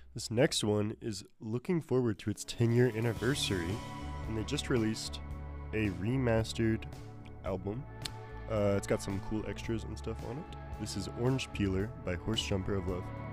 This next one is looking forward to its 10-year anniversary, and they just released a remastered album. It's got some cool extras and stuff on it. This is Orange Peeler by Horse Jumper of Love.